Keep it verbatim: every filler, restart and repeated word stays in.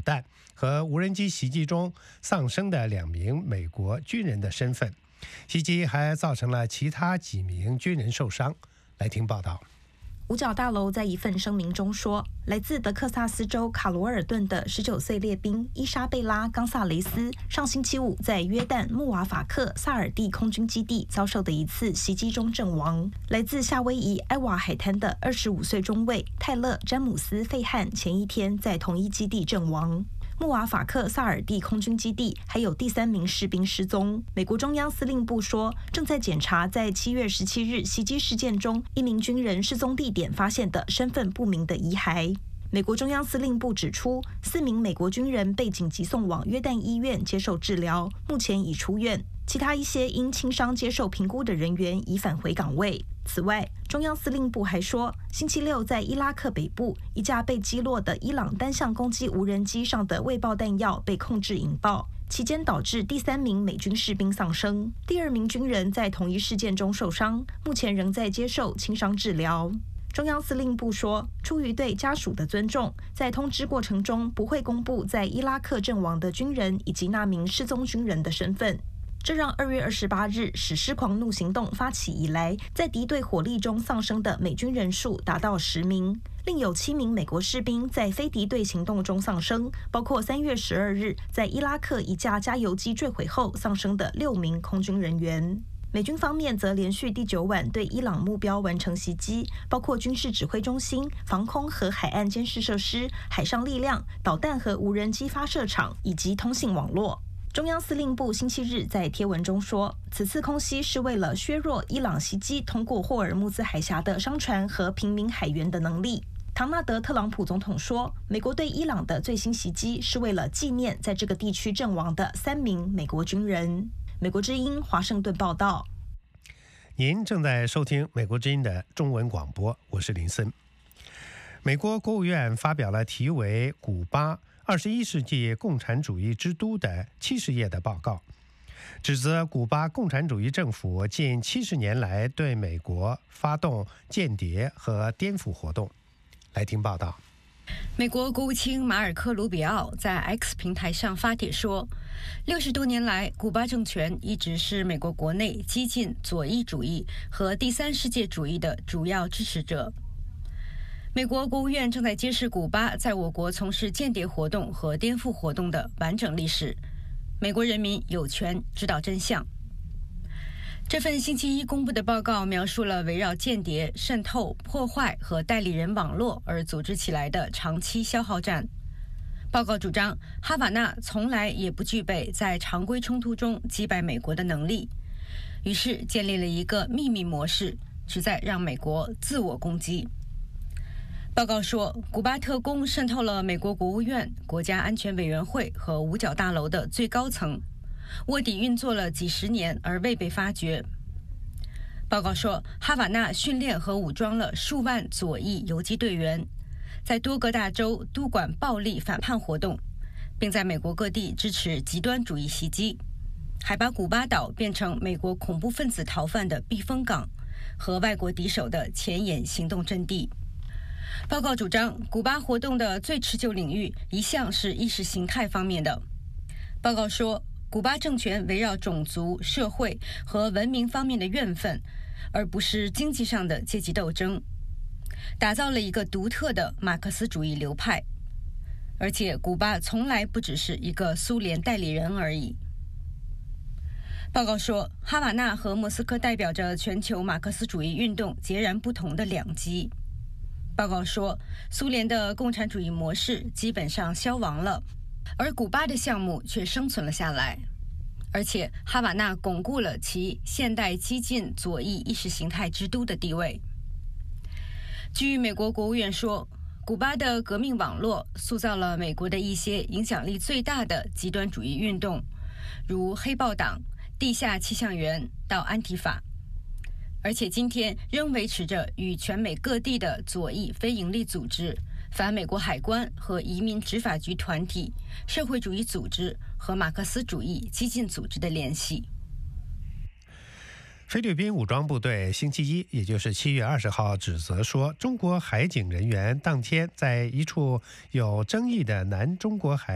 弹和无人机袭击中丧生的两名美国军人的身份。袭击还造成了其他几名军人受伤。来听报道。 五角大楼在一份声明中说，来自德克萨斯州卡罗尔顿的十九岁列兵伊莎贝拉·冈萨雷斯上星期五在约旦穆瓦法克萨尔蒂空军基地遭受的一次袭击中阵亡。来自夏威夷埃瓦海滩的二十五岁中尉泰勒·詹姆斯·费汉前一天在同一基地阵亡。穆瓦法克萨尔蒂空军基地还有第三名士兵失踪。美国中央司令部说，正在检查在七月十七日袭击事件中一名军人失踪地点发现的身份不明的遗骸。美国中央司令部指出，四名美国军人被紧急送往约旦医院接受治疗，目前已出院。其他一些因轻伤接受评估的人员已返回岗位。此外，中央司令部还说，星期六在伊拉克北部一架被击落的伊朗单向攻击无人机上的未爆弹药被控制引爆，期间导致第三名美军士兵丧生，第二名军人在同一事件中受伤，目前仍在接受轻伤治疗。中央司令部说，出于对家属的尊重，在通知过程中不会公布在伊拉克阵亡的军人以及那名失踪军人的身份。这让二月二十八日史诗狂怒行动发起以来，在敌对火力中丧生的美军人数达到十名，另有七名美国士兵在非敌对行动中丧生，包括三月十二日在伊拉克一架加油机坠毁后丧生的六名空军人员。美军方面则连续第九晚对伊朗目标完成袭击，包括军事指挥中心、防空和海岸监视设施、海上力量、导弹和无人机发射场以及通信网络。中央司令部星期日在贴文中说，此次空袭是为了削弱伊朗袭击通过霍尔木兹海峡的商船和平民海员的能力。唐纳德·特朗普总统说，美国对伊朗的最新袭击是为了纪念在这个地区阵亡的三名美国军人。美国之音华盛顿报道。 您正在收听美国之音的中文广播，我是林森。美国国务院发表了题为《古巴二十一世纪共产主义之都》的七十页的报告，指责古巴共产主义政府近七十年来对美国发动间谍和颠覆活动。来听报道。 美国国务卿马尔科·卢比奥在 X 平台上发帖说，六十多年来，古巴政权一直是美国国内激进左翼主义和第三世界主义的主要支持者。美国国务院正在揭示古巴在我国从事间谍活动和颠覆活动的完整历史，美国人民有权知道真相。这份星期一公布的报告描述了围绕间谍、渗透、破坏和代理人网络而组织起来的长期消耗战。报告主张，哈瓦那从来也不具备在常规冲突中击败美国的能力，于是建立了一个秘密模式，旨在让美国自我攻击。报告说，古巴特工渗透了美国国务院、国家安全委员会和五角大楼的最高层，卧底运作了几十年而未被发觉。报告说，哈瓦那训练和武装了数万左翼游击队员，在多个大洲督管暴力反叛活动，并在美国各地支持极端主义袭击，还把古巴岛变成美国恐怖分子逃犯的避风港和外国敌手的前沿行动阵地。报告主张，古巴活动的最持久领域一向是意识形态方面的。报告说，古巴政权围绕种族、社会和文明方面的怨愤，而不是经济上的阶级斗争，打造了一个独特的马克思主义流派。而且，古巴从来不只是一个苏联代理人而已。报告说，哈瓦那和莫斯科代表着全球马克思主义运动截然不同的两极。报告说，苏联的共产主义模式基本上消亡了，而古巴的项目却生存了下来，而且哈瓦那巩固了其现代激进左翼意识形态之都的地位。据美国国务院说，古巴的革命网络塑造了美国的一些影响力最大的极端主义运动，如黑豹党、地下气象员到安提法，而且今天仍维持着与全美各地的左翼非营利组织、反美国海关和移民执法局团体、社会主义组织和马克思主义激进组织的联系。 菲律宾武装部队星期一，也就是七月二十号，指责说，中国海警人员当天在一处有争议的南中国海